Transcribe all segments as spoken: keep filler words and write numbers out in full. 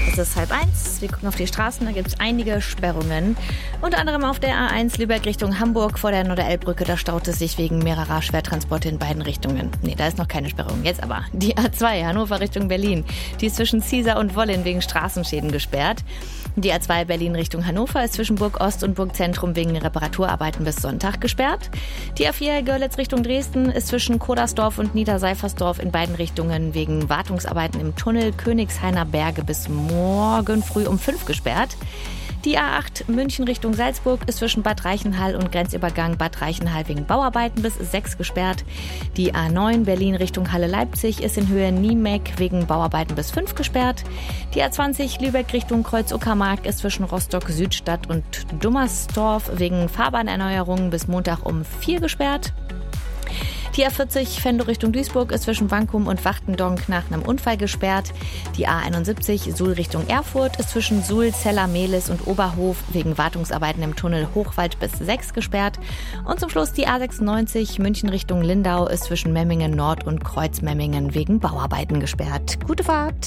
Es ist halb eins, wir gucken auf die Straßen, da gibt es einige Sperrungen. Unter anderem auf der A eins Lübeck Richtung Hamburg vor der Norderelbbrücke, da staut es sich wegen mehrerer Schwertransporte in beiden Richtungen. Nee, da ist noch keine Sperrung, jetzt aber. Die A zwei Hannover Richtung Berlin, die ist zwischen Ziesar und Wollin wegen Straßenschäden gesperrt. Die A zwei Berlin Richtung Hannover ist zwischen Burg Ost und Burg Zentrum wegen Reparaturarbeiten bis Sonntag gesperrt. Die A vier Görlitz Richtung Dresden ist zwischen Kodersdorf und Niederseifersdorf in beiden Richtungen wegen Wartungsarbeiten im Tunnel Königshainer Berge bis morgen früh um fünf gesperrt. Die A acht München Richtung Salzburg ist zwischen Bad Reichenhall und Grenzübergang Bad Reichenhall wegen Bauarbeiten bis sechs gesperrt. Die A neun Berlin Richtung Halle-Leipzig ist in Höhe Niemeck wegen Bauarbeiten bis fünf gesperrt. Die A zwanzig Lübeck Richtung Kreuz-Uckermark ist zwischen Rostock-Südstadt und Dummersdorf wegen Fahrbahnerneuerungen bis Montag um vier gesperrt. Die A vierzig Venlo Richtung Duisburg ist zwischen Wankum und Wachtendonk nach einem Unfall gesperrt. Die A einundsiebzig Suhl Richtung Erfurt ist zwischen Suhl, Zeller, Mehlis und Oberhof wegen Wartungsarbeiten im Tunnel Hochwald bis sechs gesperrt. Und zum Schluss die A sechsundneunzig München Richtung Lindau ist zwischen Memmingen Nord und Kreuzmemmingen wegen Bauarbeiten gesperrt. Gute Fahrt!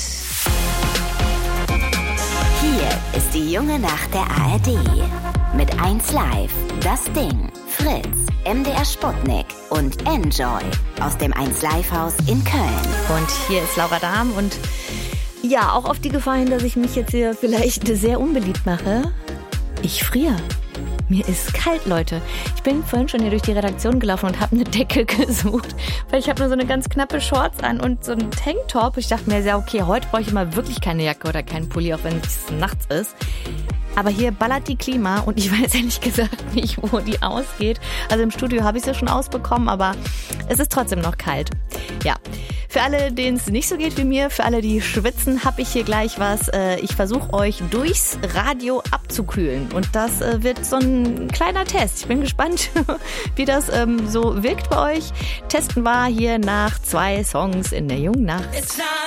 Hier ist die junge Nacht der A R D. Mit eins Live, Das Ding, Fritz, M D R Sputnik und Enjoy aus dem eins Live Haus in Köln. Und hier ist Laura Dahm und ja, auch auf die Gefahr hin, dass ich mich jetzt hier vielleicht sehr unbeliebt mache. Ich friere. Mir ist kalt, Leute. Ich bin vorhin schon hier durch die Redaktion gelaufen und habe eine Decke gesucht, weil ich habe nur so eine ganz knappe Shorts an und so einen Tanktop. Ich dachte mir, ja okay, heute brauche ich mal wirklich keine Jacke oder keinen Pulli, auch wenn es nachts ist. Aber hier ballert die Klima und ich weiß ehrlich gesagt nicht, wo die ausgeht. Also im Studio habe ich sie schon ausbekommen, aber es ist trotzdem noch kalt. Ja, für alle, denen es nicht so geht wie mir, für alle, die schwitzen, habe ich hier gleich was. Ich versuche euch durchs Radio abzukühlen und das wird so ein kleiner Test. Ich bin gespannt, wie das so wirkt bei euch. Testen wir hier nach zwei Songs in der jungen Nacht.